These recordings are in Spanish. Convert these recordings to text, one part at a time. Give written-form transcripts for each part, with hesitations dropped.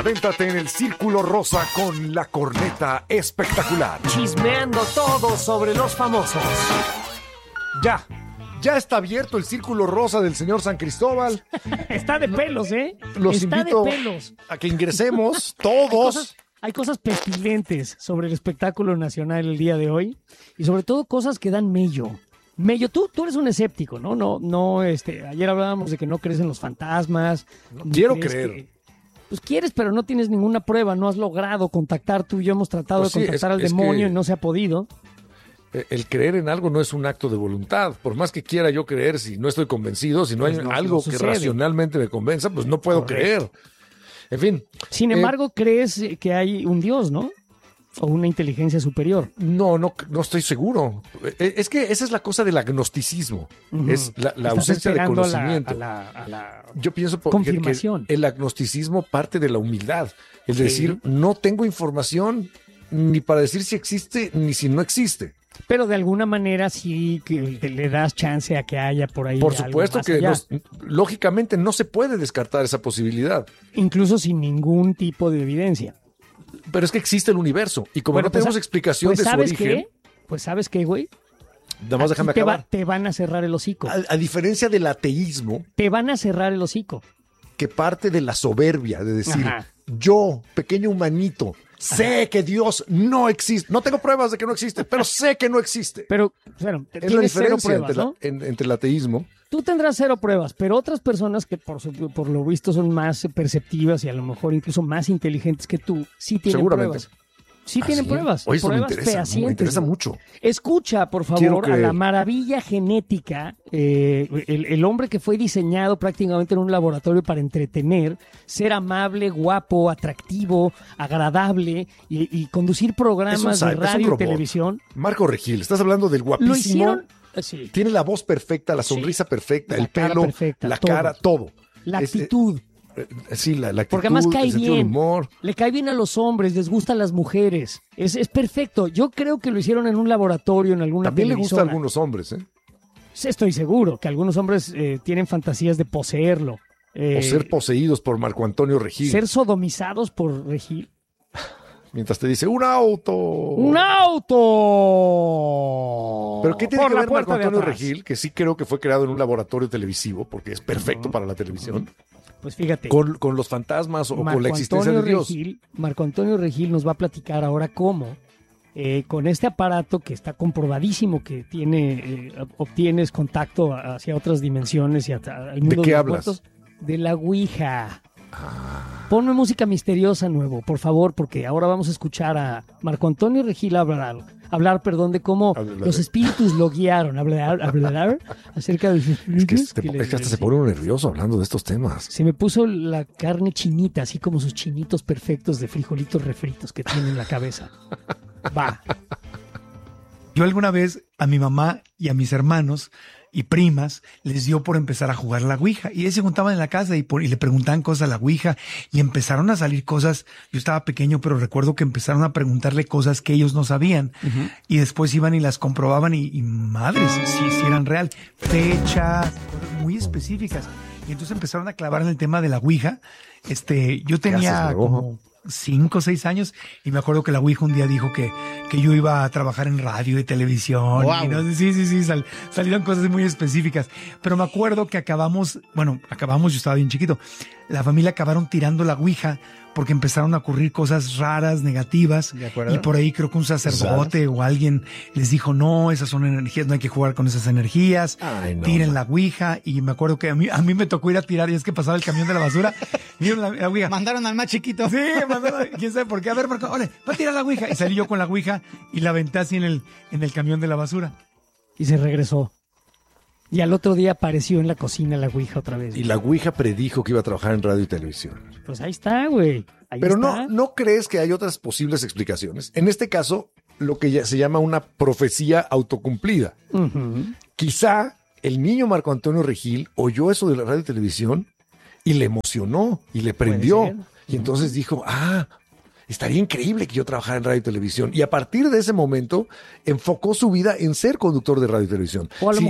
Adéntrate en el Círculo Rosa con la corneta espectacular. Chismeando todo sobre los famosos. Ya está abierto el Círculo Rosa del señor San Cristóbal. Está de pelos, ¿eh? Los Está invito de pelos. a que ingresemos todos. Hay cosas pestilentes sobre el espectáculo nacional el día de hoy y sobre todo cosas que dan mello. Mello, tú eres un escéptico, ¿no? No, ayer hablábamos de que no crees en los fantasmas. No quiero creer. Pues quieres, pero no tienes ninguna prueba, no has logrado contactar. Tú y yo hemos tratado Pues de contactar al demonio y no se ha podido. El creer en algo no es un acto de voluntad. Por más que quiera yo creer, si no estoy convencido, si no hay algo que racionalmente me convenza, pues no puedo creer. En fin. Sin embargo, crees que hay un Dios, ¿no? O una inteligencia superior. No estoy seguro. Es que esa es la cosa del agnosticismo. Es la ausencia de conocimiento. Yo pienso que el agnosticismo parte de la humildad. Es decir, no tengo información ni para decir si existe ni si no existe. Pero de alguna manera sí que le das chance a que haya por ahí. Por supuesto que lógicamente no se puede descartar esa posibilidad. Incluso sin ningún tipo de evidencia. Pero es que existe el universo y como no tenemos explicación de su origen... ¿Sabes qué, güey? Nada más déjame acabar. Te van a cerrar el hocico. A diferencia del ateísmo... Te van a cerrar el hocico. Que parte de la soberbia, de decir, yo, pequeño humanito, sé que Dios no existe. No tengo pruebas de que no existe, pero sé que no existe. Pero, bueno, es la diferencia entre el ateísmo. Tú tendrás 0 pruebas, pero otras personas que por lo visto son más perceptivas y a lo mejor incluso más inteligentes que tú, sí tienen pruebas. Sí tienen pruebas. Oye, pruebas fehacientes. Me interesa mucho. Escucha, por favor, a la maravilla genética, el hombre que fue diseñado prácticamente en un laboratorio para entretener, ser amable, guapo, atractivo, agradable y conducir programas de radio y televisión. Marco Regil, estás hablando del guapísimo. Lo hicieron. Sí. Tiene la voz perfecta, la sonrisa perfecta, el pelo, perfecta, la cara, todo. La actitud. Sí, la actitud, porque además cae el sentido del bien, humor. Le cae bien a los hombres, les gustan las mujeres. Es perfecto. Yo creo que lo hicieron en un laboratorio, en alguna También televisora. le gusta a algunos hombres, ¿eh? Estoy seguro que algunos hombres tienen fantasías de poseerlo. O ser poseídos por Marco Antonio Regil. Ser sodomizados por Regil. Mientras te dice, ¡un auto! ¡Un auto! ¿Pero qué tiene que ver Marco Antonio Regil? Que sí creo que fue creado en un laboratorio televisivo, porque es perfecto para la televisión. Pues fíjate. Con los fantasmas o con la existencia de Dios. Marco Antonio Regil nos va a platicar ahora cómo, con este aparato que está comprobadísimo que obtienes contacto hacia otras dimensiones y al mundo de los muertos, de la Ouija. Ponme música misteriosa nuevo, por favor, porque ahora vamos a escuchar a Marco Antonio Regil hablar de cómo los espíritus lo guiaron, hablar acerca de los espíritus. Es que hasta se pone uno nervioso hablando de estos temas. Se me puso la carne chinita, así como sus chinitos perfectos de frijolitos refritos que tiene en la cabeza. Va. Yo alguna vez a mi mamá y a mis hermanos y primas les dio por empezar a jugar la Ouija. Y ellos se juntaban en la casa y le preguntaban cosas a la Ouija y empezaron a salir cosas. Yo estaba pequeño, pero recuerdo que empezaron a preguntarle cosas que ellos no sabían. Uh-huh. Y después iban y las comprobaban y madres, si eran real. Fechas, cosas muy específicas. Y entonces empezaron a clavar en el tema de la Ouija. Yo tenía como 5 o 6 años y me acuerdo que la Ouija un día dijo que yo iba a trabajar en radio y televisión. Wow. Y no, sí, salieron cosas muy específicas. Pero me acuerdo que acabamos, yo estaba bien chiquito, la familia acabaron tirando la Ouija porque empezaron a ocurrir cosas raras, negativas. ¿De acuerdo? Y por ahí creo que un sacerdote o alguien les dijo, no, esas son energías, no hay que jugar con esas energías. Ay, no, tiren la Ouija. Y me acuerdo que a mí me tocó ir a tirar y es que pasaba el camión de la basura. Vieron la Ouija. Mandaron al más chiquito. Sí, quién sabe por qué. A ver, Marco, ole, va a tirar la Ouija. Y salí yo con la Ouija y la aventé así en el camión de la basura. Y se regresó. Y al otro día apareció en la cocina la Ouija otra vez. Y la Ouija predijo que iba a trabajar en radio y televisión. Pues ahí está, güey. Pero ¿no crees que hay otras posibles explicaciones? En este caso, lo que ya se llama una profecía autocumplida. Uh-huh. Quizá el niño Marco Antonio Regil oyó eso de la radio y televisión y le emocionó y le prendió. Y entonces dijo, estaría increíble que yo trabajara en radio y televisión. Y a partir de ese momento enfocó su vida en ser conductor de radio y televisión. O a lo mejor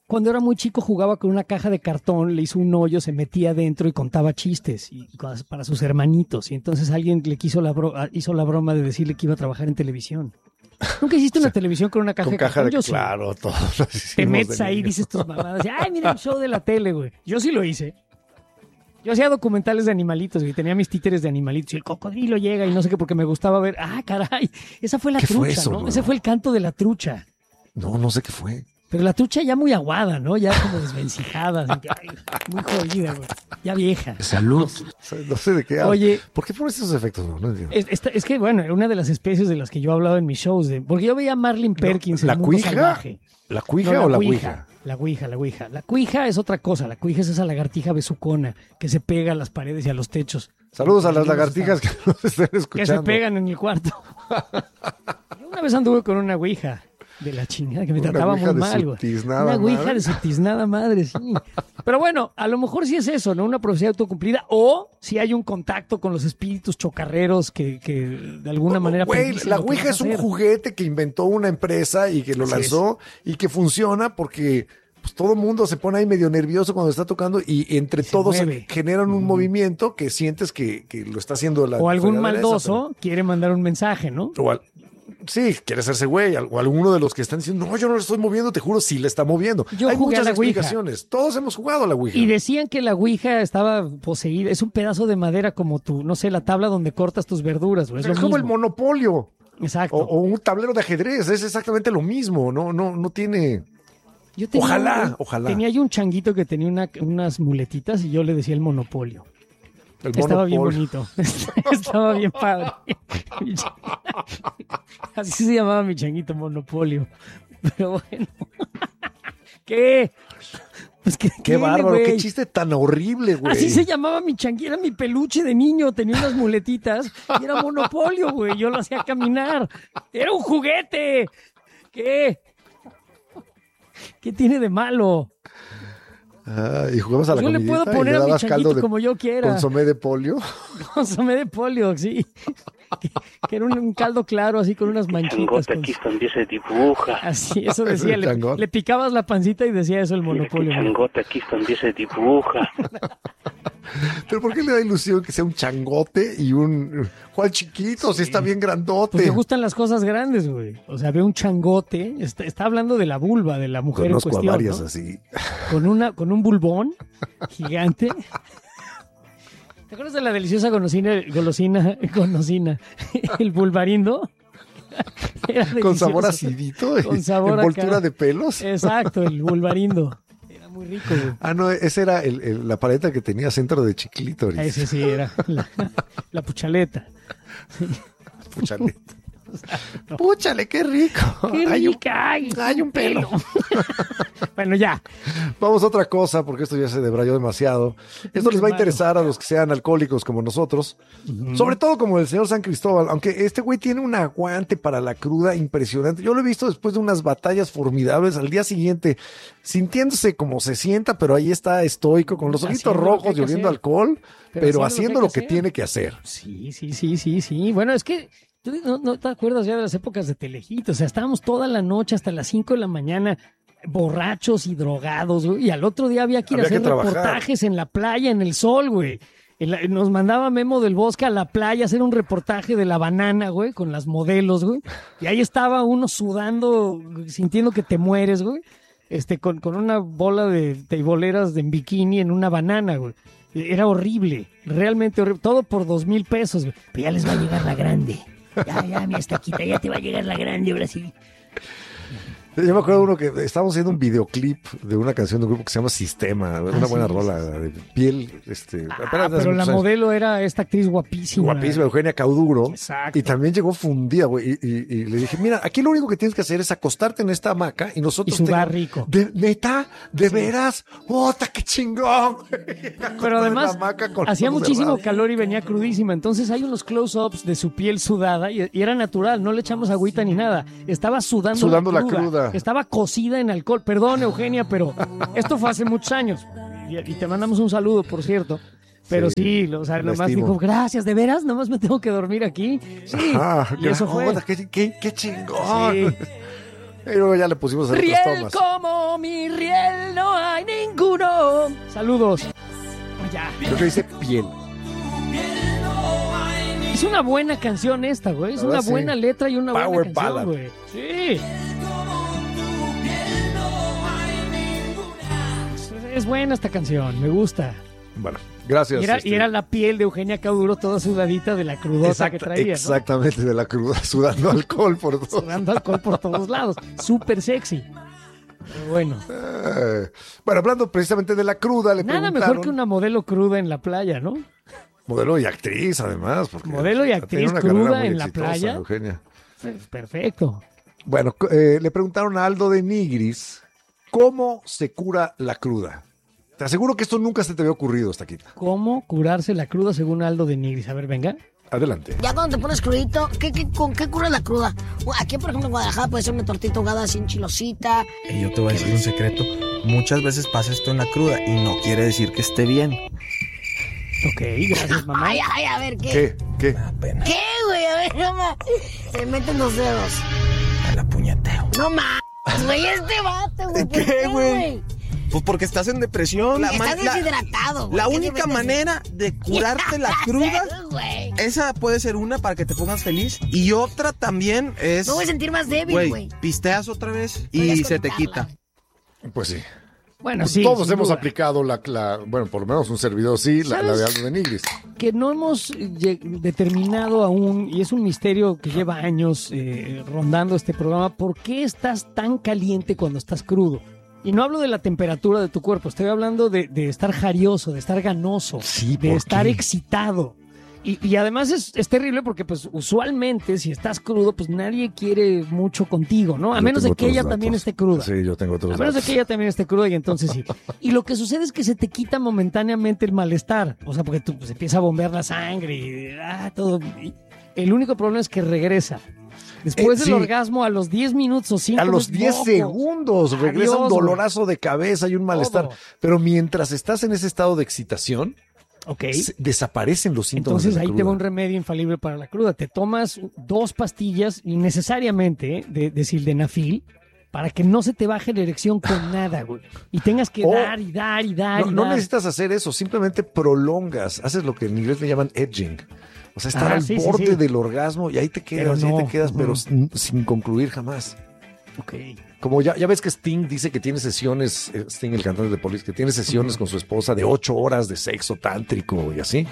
cuando era muy chico jugaba con una caja de cartón, le hizo un hoyo, se metía adentro y contaba chistes para sus hermanitos. Y entonces alguien le hizo la broma de decirle que iba a trabajar en televisión. ¿Nunca hiciste una televisión con una caja de cartón? Yo claro, sí. Todos te metes ahí y dices tus mamadas. Ay, mira el show de la tele, güey. Yo sí lo hice. Yo hacía documentales de animalitos, güey. Tenía mis títeres de animalitos y el cocodrilo llega y no sé qué, porque me gustaba ver. Ah, caray. Esa fue la trucha, fue eso, ¿no? Ese fue el canto de la trucha. No sé qué fue. Pero la trucha ya muy aguada, ¿no? Ya como desvencijada. Ay, muy jodida, güey. Ya vieja. Salud. No sé de qué. Oye. ¿Por qué pones esos efectos? No entiendo. Es que, bueno, era una de las especies de las que yo he hablado en mis shows. Porque yo veía a Marlene Perkins en el mundo salvaje. ¿La cuija o la ouija? La ouija. La cuija es otra cosa. La cuija es esa lagartija besucona que se pega a las paredes y a los techos. Saludos a las lagartijas que nos estén escuchando. Que se pegan en el cuarto. Yo una vez anduve con una ouija de la chingada, que me trataba muy mal, güey. Una ouija de su tiznada madre, sí. Pero bueno, a lo mejor sí es eso, ¿no? Una profecía autocumplida. O si hay un contacto con los espíritus chocarreros que de alguna manera... Güey, la ouija es un juguete que inventó una empresa y que lo lanzó y que funciona porque pues, todo el mundo se pone ahí medio nervioso cuando está tocando y entre todos generan un movimiento que sientes que lo está haciendo la... O algún maldoso quiere mandar un mensaje, ¿no? Sí, quiere hacerse güey, o alguno de los que están diciendo, no, yo no lo estoy moviendo, te juro, sí le está moviendo. Hay muchas explicaciones. Todos hemos jugado a la ouija. Y decían que la ouija estaba poseída, es un pedazo de madera como tu, no sé, la tabla donde cortas tus verduras. Güey. Es como el Monopolio. Exacto. O un tablero de ajedrez, es exactamente lo mismo, no tiene... Ojalá. Tenía yo un changuito que tenía unas muletitas y yo le decía el Monopolio. Estaba bien bonito. Estaba bien padre. Así se llamaba mi changuito, Monopolio. Pero bueno. ¿Qué? Pues qué bárbaro, qué chiste tan horrible, güey. Así se llamaba mi changuito, era mi peluche de niño, tenía unas muletitas y era Monopolio, güey. Yo lo hacía caminar. Era un juguete. ¿Qué? ¿Qué tiene de malo? Y jugamos a la comidita. Yo le puedo poner a mi changuito como yo quiera. Consomé de polio. Consomé de polio, sí. Que era un caldo claro, así con unas manchitas. Changote aquí también se dibuja. Así, eso decía. Le picabas la pancita y decía eso el Monopolio. Changote aquí también se dibuja. ¿Pero por qué le da ilusión que sea un changote y un Juan chiquito? Si está bien grandote. Porque gustan las cosas grandes, güey. O sea, ve un changote. Está hablando de la vulva de la mujer en cuestión, varias, ¿no? Así. Con un bulbón gigante. ¿Te acuerdas de la deliciosa golosina? El bulbarindo. Con sabor acidito. Con sabor envoltura de pelos. Exacto, el bulbarindo. Era muy rico, güey. No, ese era la paleta que tenía centro de chiclítoris. Ese sí, era la puchaleta. Puchaleta. No. Púchale, qué rico. Qué rica. Hay un pelo. Bueno, ya. Vamos a otra cosa, porque esto ya se debrayó demasiado. Esto les va a interesar a los que sean alcohólicos como nosotros. Sobre todo como el señor San Cristóbal. Aunque este güey tiene un aguante para la cruda impresionante. Yo lo he visto después de unas batallas formidables. Al día siguiente, sintiéndose como se sienta, pero ahí está estoico, con los ojitos rojos y oliendo alcohol, pero haciendo lo que tiene que hacer. Sí. Bueno, es que ¿tú no te acuerdas ya de las épocas de Telehit? O sea, estábamos toda la noche hasta las 5 de la mañana borrachos y drogados, güey, y al otro día había que ir a hacer reportajes en la playa, en el sol, güey. Nos mandaba Memo del Bosque a la playa a hacer un reportaje de la banana, güey, con las modelos, güey. Y ahí estaba uno sudando, sintiendo que te mueres, güey. Con una bola de teiboleras en bikini en una banana, güey. Era horrible, realmente horrible. Todo por 2,000 pesos, güey. Pero ya les va a llegar la grande. Ya, mi estaquita, ya te va a llegar la grande, ahora sí. Yo me acuerdo de uno que estábamos haciendo un videoclip de una canción de un grupo que se llama Sistema, una buena rola de piel. Pero la modelo era esta actriz guapísima. Guapísima, Eugenia Cauduro. Exacto. Y también llegó fundida, güey. Y le dije, mira, aquí lo único que tienes que hacer es acostarte en esta hamaca y nosotros... Y sudar rico. ¿Neta? ¿De veras? ¡Ota, qué chingón! Pero además, hacía muchísimo calor y venía crudísima. Entonces hay unos close-ups de su piel sudada y era natural. No le echamos agüita ni nada. Estaba sudando la cruda. Estaba cocida en alcohol. Perdón, Eugenia, pero esto fue hace muchos años. Y te mandamos un saludo, por cierto. Pero sí, o sea, nomás dijo, gracias, ¿de veras? ¿Nomás me tengo que dormir aquí? Sí, y eso fue. ¡Qué chingón! Sí. Y luego ya le pusimos a otras Riel tomas. como mi riel, no hay ninguno. Saludos. Ya. Creo que dice piel. Es una buena canción esta, güey. Es una buena letra y una buena Power canción, ballad. güey. Sí. Es buena esta canción, me gusta. Bueno, gracias. Y era la piel de Eugenia Cauduro toda sudadita de la crudota que traía, ¿no? Exactamente, de la cruda, sudando alcohol por todo. Sudando alcohol por todos lados. Súper sexy. Pero bueno. Bueno, hablando precisamente de la cruda, le Nada preguntaron... mejor que una modelo cruda en la playa, ¿no? Modelo y actriz, además. Porque Modelo y ha actriz tenido una carrera cruda muy en la exitosa, playa. Eugenia. Perfecto. Bueno, le preguntaron a Aldo de Nigris cómo se cura la cruda. Te aseguro que esto nunca se te había ocurrido, Taquita. ¿Cómo curarse la cruda según Aldo de Nigris? A ver, venga. Adelante. Ya cuando te pones crudito, ¿con qué cura la cruda? Aquí, por ejemplo, en Guadalajara puede ser una tortita ahogada sin chilosita. Y yo te voy a decir un secreto. Muchas veces pasa esto en la cruda y no quiere decir que esté bien. Ok, gracias, mamá. Ay, a ver, ¿qué? ¿Qué? Me da pena. ¿Qué, güey? A ver, mamá. Se meten los dedos. Me la puñeteo. No más, güey, este vato, güey. ¿Por ¿Qué, güey? Pues porque estás en depresión. Estás deshidratado, güey. La ¿Qué te única metes? manera de curarte la cruda, Güey. esa puede ser una para que te pongas feliz. Y otra también es... Me voy a sentir más débil, güey. Pisteas otra vez Voy a y se te desconectarla. Pues sí. Pues Bueno, sí. todos sin hemos duda. aplicado bueno, por lo menos un servidor sí, la de Aldo de Nigris. Que no hemos determinado aún, y es un misterio que lleva años rondando este programa, ¿por qué estás tan caliente cuando estás crudo? Y no hablo de la temperatura de tu cuerpo, estoy hablando de estar jarioso, de estar ganoso, Sí, de ¿por estar qué? excitado. Y además es terrible porque pues usualmente si estás crudo pues nadie quiere mucho contigo, ¿no? A Yo menos de tengo que otros ella datos. también esté cruda. Sí, yo tengo otros A menos de datos. que ella también esté cruda y entonces sí. Y lo que sucede es que se te quita momentáneamente el malestar. O sea, porque tú pues, empieza a bombear la sangre y todo. Y el único problema es que regresa. Después del sí. orgasmo, a los 10 minutos o 5 A los 10 segundos regresa un Adiós, dolorazo de cabeza y un malestar. Todo. Pero mientras estás en ese estado de excitación, Ok. desaparecen los síntomas Entonces de la ahí te cruda. va un remedio infalible para la cruda. Te tomas 2 pastillas innecesariamente de sildenafil para que no se te baje la erección con nada, güey. Y tengas que Oh. dar y dar y dar No, y no dar. necesitas hacer eso, simplemente prolongas, haces lo que en inglés le llaman edging. O sea, estar al Sí, sí, borde sí. del orgasmo y ahí te quedas, Pero ahí no. te quedas, pero Ujú. sin concluir jamás. Ok. Como ya ves que Sting dice que tiene sesiones, Sting, el cantante de Police, que tiene sesiones con su esposa de 8 horas de sexo tántrico y así.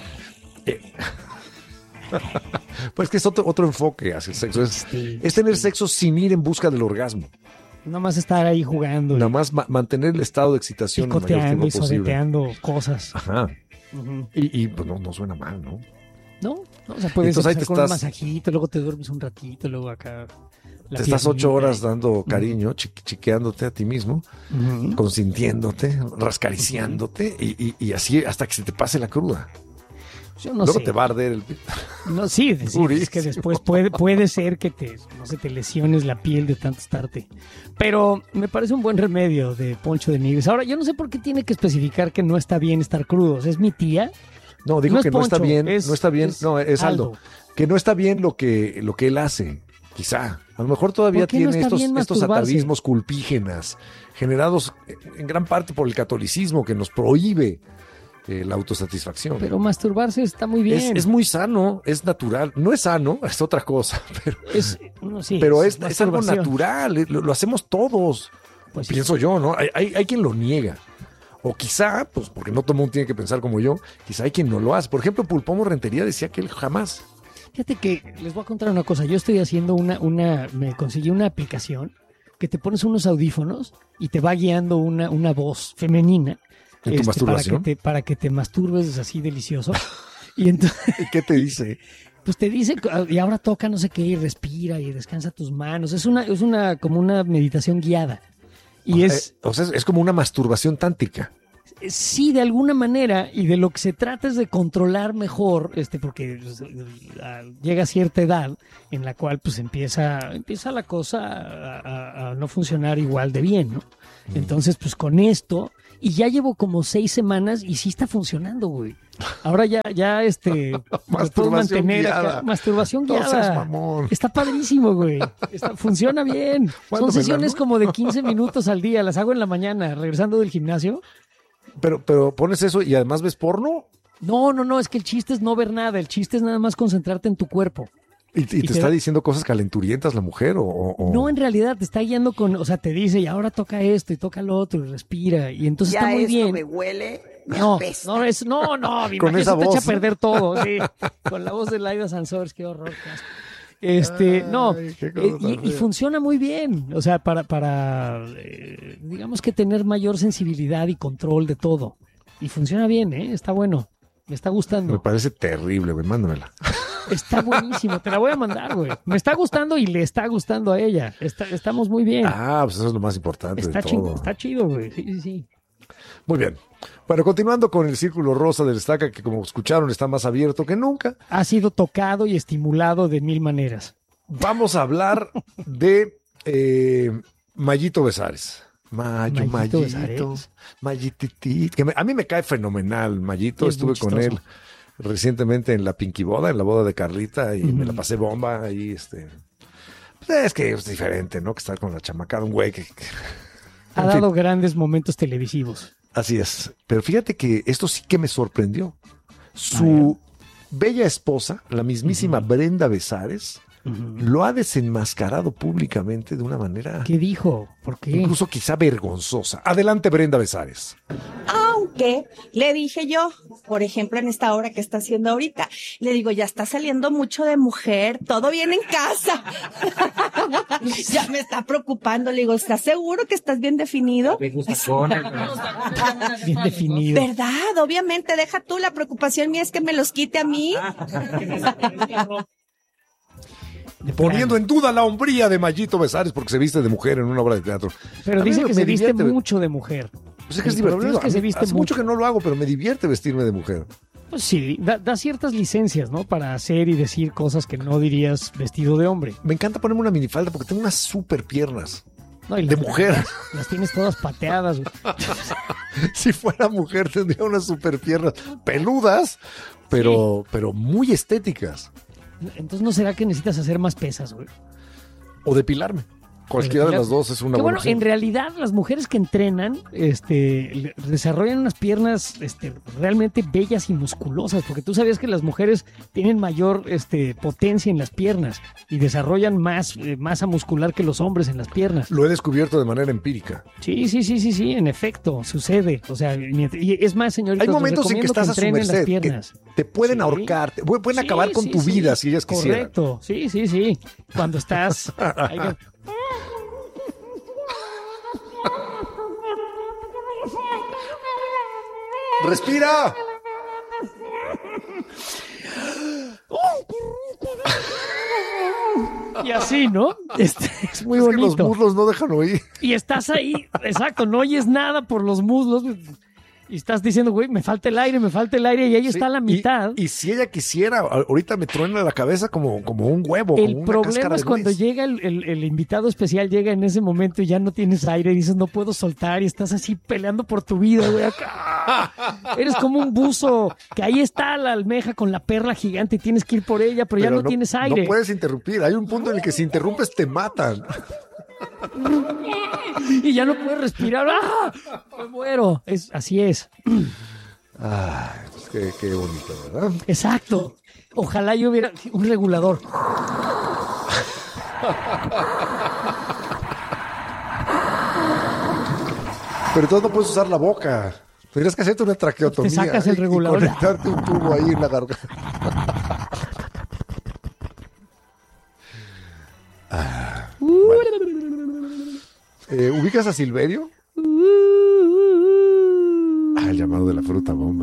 Pues que es otro enfoque hacia el sexo. Es tener sexo sin ir en busca del orgasmo. Nada más estar ahí jugando, Nada más mantener el estado de excitación el mayor picoteando tiempo y posible. sobeteando cosas. Ajá. Ujú. Y pues no suena mal, ¿no? ¿No? O sea, puedes Entonces ahí empezar te con un estás- masajito, luego te duermes un ratito, luego acá. Te estás 8 horas dando cariño, chiqueándote a ti mismo, Ujú. consintiéndote, rascariciándote y así hasta que se te pase la cruda. Yo no Luego sé. te va a arder el... No, sí, es que después puede ser que te lesiones la piel de tanto estarte. Pero me parece un buen remedio de Poncho de Nigris. Ahora, yo no sé por qué tiene que especificar que no está bien estar crudos. ¿Es mi tía? No, digo No es que no está Poncho, bien, es- no está bien, es no, es Aldo. Aldo. Que no está bien lo que él hace, quizá. A lo mejor todavía ¿Por qué no tiene está bien estos masturbarse? atavismos culpígenas, generados en gran parte por el catolicismo que nos prohíbe la autosatisfacción. Pero masturbarse está muy bien. Es muy sano, es natural. No es sano, es otra cosa, pero es algo masturbación. natural, lo hacemos todos. Pues sí. Pienso yo, ¿no? Hay quien lo niega. O quizá, pues porque no todo el mundo tiene que pensar como yo, quizá hay quien no lo hace. Por ejemplo, Pulpomo Rentería decía que él jamás. Fíjate que les voy a contar una cosa. Yo estoy haciendo me conseguí una aplicación que te pones unos audífonos y te va guiando una voz femenina. ¿En tu masturbación? Para que te masturbes así delicioso. Y entonces, ¿Y qué te dice? pues te dice, y ahora toca no sé qué, y respira y descansa tus manos. Es como una meditación guiada. Y O sea, es como una masturbación tántrica. sí, de alguna manera, y de lo que se trata es de controlar mejor, porque pues, llega a cierta edad en la cual pues empieza la cosa a no funcionar igual de bien, ¿no? Entonces, pues con esto, Y ya llevo como 6 semanas y sí está funcionando, güey. Ahora ya Masturbación puedo mantener guiada. acá. Masturbación No seas guiada. mamón. Está padrísimo, güey. Funciona bien. Son Mándamela, sesiones ¿no? como de 15 minutos al día. Las hago en la mañana, regresando del gimnasio. Pero pones eso y además ves porno No, es que el chiste es no ver nada. El chiste es nada más concentrarte en tu cuerpo. y te está diciendo cosas calenturientas la mujer o... No, en realidad te está guiando o sea, te dice, y ahora toca esto y toca lo otro y respira. Y entonces Ya está muy esto bien. me huele, me No, apesta. mi Con imagen esa se te echa a voz. perder todo, sí. Con la voz de Laida Sansores, qué horror, qué asco. No, qué cosa tan y fea. funciona muy bien, o sea, para digamos que tener mayor sensibilidad y control de todo. Y funciona bien, está bueno, me está Me gustando, parece terrible, güey, mándamela. está buenísimo, te la voy a mandar, güey. Me está gustando y le está gustando a ella, estamos muy bien. Pues eso es lo más importante de todo. Está chido, güey, sí. Muy bien. Bueno, continuando con el círculo rosa del Estaca, que como escucharon está más abierto que nunca, Ha sido tocado y estimulado de 1000 maneras. vamos a hablar de Mayito Besares. Mayito Besares. Mayititit, que a mí me cae fenomenal, Mayito. Es muy Estuve con chistoso. él recientemente en la Pinky Boda, en la boda de Carlita, y me la pasé bomba ahí, pues es que es diferente, ¿no? Que estar con la chamacada, un güey que... Ha En fin. dado grandes momentos televisivos. Así es. Pero fíjate que esto sí que me sorprendió. Su bella esposa, la mismísima Brenda Besares, lo ha desenmascarado públicamente de una manera ¿Qué dijo? ¿Por qué? incluso quizá vergonzosa. Adelante, Brenda Besares. Aunque le dije yo, por ejemplo, en esta obra que está haciendo ahorita, le digo, ya está saliendo mucho de mujer, todo bien en casa. Ya me está preocupando, le digo, ¿estás seguro que estás bien definido? Bien definido. ¿Verdad? Obviamente, deja tú, la preocupación mía es que me los quite a mí. Poniendo en duda la hombría de Mayito Besares porque se viste de mujer en una obra de teatro. Pero A mí dice que me se viste divierte. mucho de mujer. Pues es que es El problema divertido. es que se viste Hace mucho mucho. que no lo hago, pero me divierte vestirme de mujer. Pues sí, da ciertas licencias, ¿no? Para hacer y decir cosas que no dirías vestido de hombre. Me encanta ponerme una minifalda porque tengo unas super piernas. No, y De mujer. Las tienes todas pateadas, güey. Si fuera mujer tendría unas super piernas peludas, pero muy estéticas. Entonces, ¿no será que necesitas hacer más pesas, güey? O depilarme. Cualquiera de las dos es una Que buena bueno, opción. en realidad las mujeres que entrenan desarrollan unas piernas realmente bellas y musculosas, porque tú sabías que las mujeres tienen mayor potencia en las piernas y desarrollan más masa muscular que los hombres en las piernas. Lo he descubierto de manera empírica. Sí, en efecto, sucede. O sea, y es más, señoritas, Hay momentos les en que recomiendo estás a su entrenen las merced, piernas. que te pueden Sí. ahorcar, pueden Sí, acabar con sí, tu sí. vida si ellas quisieran. Correcto, sí. Cuando estás... ahí que- ¡Respira! Y así, ¿no? Es muy Es que bonito. los muslos no dejan oír. Y estás ahí, exacto, no oyes nada por los muslos. Y estás diciendo, güey, me falta el aire, y ahí está la mitad. Y si ella quisiera, ahorita me truena la cabeza como un huevo. El como una problema cáscara es de cuando nuez. llega el invitado especial, llega en ese momento y ya no tienes aire y dices, no puedo soltar y estás así peleando por tu vida, güey. Acá. Eres como un buzo, que ahí está la almeja con la perla gigante y tienes que ir por ella, pero ya no tienes aire. No puedes interrumpir. Hay un punto en el que si interrumpes te matan. Y ya no puedes respirar. ¡Ah! Me muero. Así es. Ay, pues qué bonito, ¿verdad? Exacto. Ojalá yo hubiera un regulador. Pero entonces no puedes usar la boca. Tendrías que hacerte una traqueotomía. Te sacas el y regulador. conectarte un tubo ahí en la garganta. ¿Ubicas a Silverio? El llamado de la fruta bomba.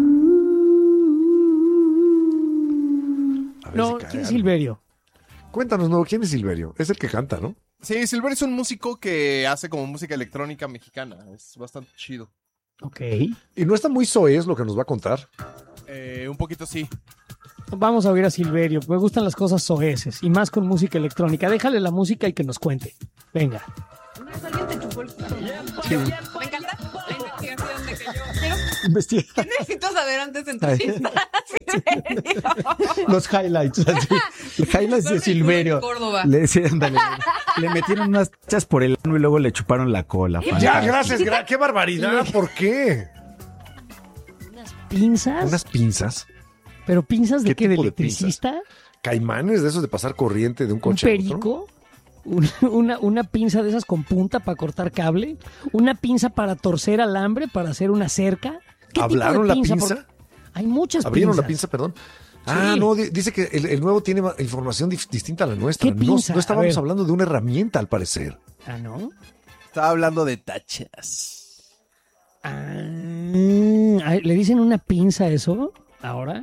A ver No, si cae ¿quién es algo. Silverio? Cuéntanos, ¿no? ¿Quién es Silverio? Es el que canta, ¿no? Sí, Silverio es un músico que hace como música electrónica mexicana. Es bastante chido. Ok. Y no está muy soez lo que nos va a contar. Un poquito sí. Vamos a oír a Silverio. Me gustan las cosas soeces y más con música electrónica. Déjale la música y que nos cuente. Venga. Me encanta la energía. investiga. ¿Qué necesito saber antes de entrevistar a Silverio? Los highlights. Así. Los highlights de Silverio. Le decían, le metieron unas tachas por el ano y luego le chuparon la cola. Ya, gracias. ¡Qué barbaridad! ¿Por qué? ¿Unas pinzas? ¿Unas pinzas? ¿Pero pinzas de qué? ¿De tipo de electricista? ¿Caimanes de esos de pasar corriente de un coche ¿Un perico? Una pinza de esas con punta para cortar cable, una pinza para torcer alambre, para hacer una cerca. ¿Hablaron la pinza? Porque hay muchas ¿Abrieron pinzas. la pinza, perdón? Sí. No, dice que el nuevo tiene información distinta a la nuestra. ¿Qué pinza? No estábamos hablando de una herramienta, al parecer. Ah, ¿no? Estaba hablando de tachas. ¿Le dicen una pinza a eso ahora?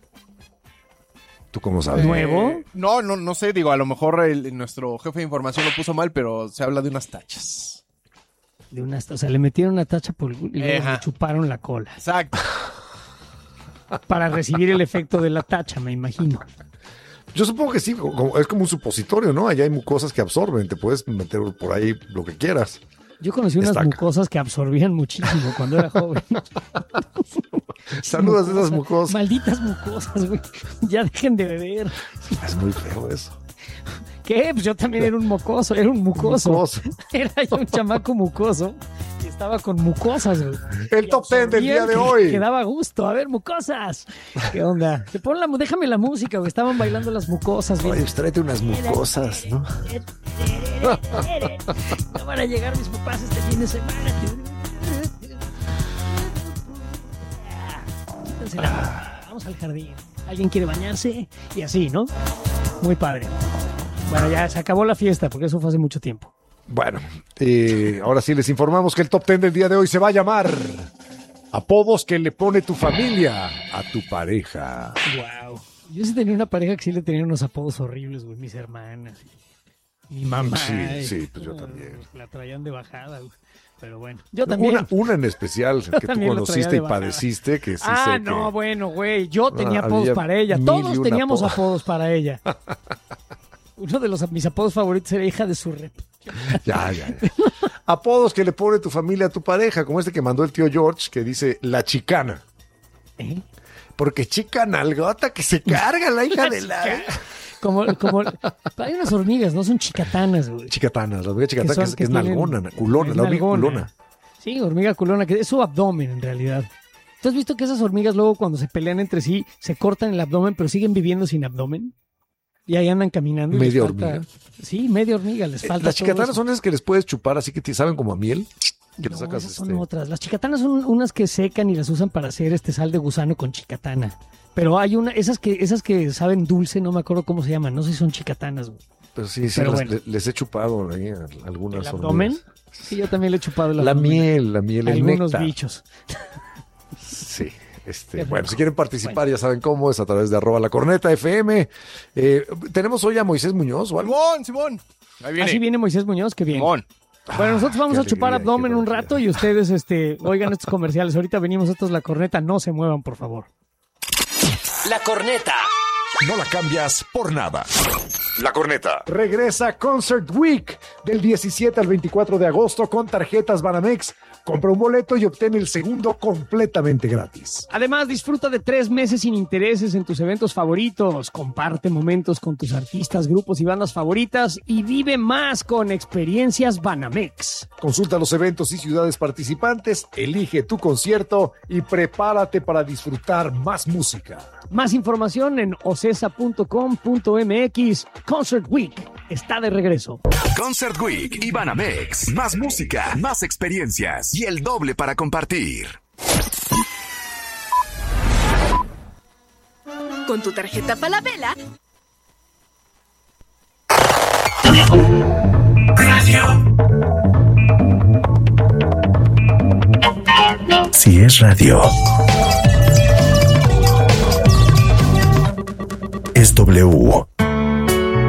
¿Tú cómo sabes? ¿Nuevo? No sé, digo, a lo mejor nuestro jefe de información lo puso mal, pero se habla de unas tachas. O sea, le metieron una tacha por el culo y luego le chuparon la cola. Exacto. Para recibir el efecto de la tacha, me imagino. Yo supongo que sí, es como un supositorio, ¿no? Allá hay mucosas que absorben, te puedes meter por ahí lo que quieras. Yo conocí unas mucosas que absorbían muchísimo cuando era joven. Saludos a esas mucosas. Malditas mucosas, güey. Ya dejen de beber. Es muy feo eso. ¿Qué? Pues yo también era un mucoso. Era yo un chamaco mucoso y estaba con mucosas, güey. El top 10 del día de hoy. Que daba gusto. A ver, mucosas. ¿Qué onda? Déjame la música, güey. Estaban bailando las mucosas, güey. Oye, tráete unas mucosas, ¿no? No van a llegar mis papás este fin de semana. Vamos al jardín. ¿Alguien quiere bañarse? Y así, ¿no? Muy padre. Bueno, ya se acabó la fiesta, porque eso fue hace mucho tiempo. Bueno, ahora sí les informamos que el top 10 del día de hoy se va a llamar apodos que le pone tu familia a tu pareja. Wow. Yo sí tenía una pareja que sí le tenía unos apodos horribles, güey. Mis hermanas, mi mamá. Sí, pues yo también. La traían de bajada, güey. Pero bueno, yo también. Una en especial que tú conociste y padeciste, que sí sé no, que... bueno, güey, yo tenía apodos para ella. Todos teníamos apodos para ella. Uno de mis apodos favoritos era hija de su rep. Ya. Apodos que le pone tu familia a tu pareja, como este que mandó el tío George, que dice la chicana. Porque chica nalgota que se carga la hija de la... Como hay unas hormigas, ¿no? Son chicatanas, güey. Chicatanas, la hormiga chicatana que es nalgona, culona, la hormiga culona. Sí, hormiga culona, que es su abdomen en realidad. ¿Tú has visto que esas hormigas luego cuando se pelean entre sí se cortan el abdomen pero siguen viviendo sin abdomen? Y ahí andan caminando. ¿Media hormiga? Sí, media hormiga, les falta. Las chicatanas son esas que les puedes chupar así que te saben como a miel. Que sacas esas son otras. Las chicatanas son unas que secan y las usan para hacer sal de gusano con chicatana. Pero hay esas que saben dulce, no me acuerdo cómo se llaman, no sé si son chicatanas, güey. Pero sí, bueno. Les he chupado ahí algunas. ¿El abdomen? Hormigas. Sí, yo también le he chupado la miel, algunos bichos. Sí. Bueno, si quieren participar, ya saben cómo es, a través de @lacornetafm. ¿Tenemos hoy a Moisés Muñoz o algo? Simón. Ahí viene. Así viene Moisés Muñoz, qué bien. Simón. Bueno, nosotros vamos a chupar abdomen un rato y ustedes oigan estos comerciales. Ahorita venimos, esto es La Corneta, no se muevan, por favor. La Corneta. No la cambias por nada. La Corneta. Regresa Concert Week del 17 al 24 de agosto con tarjetas Banamex. Compra un boleto y obtén el segundo completamente gratis. Además, disfruta de 3 meses sin intereses en tus eventos favoritos. Comparte momentos con tus artistas, grupos y bandas favoritas y vive más con experiencias Banamex. Consulta los eventos y ciudades participantes, elige tu concierto y prepárate para disfrutar más música. Más información en ocesa.com.mx. Concert Week está de regreso. Concert Week y Banamex. Más música, más experiencias y el doble para compartir. Con tu tarjeta Falabella. Radio. Si es radio, es W.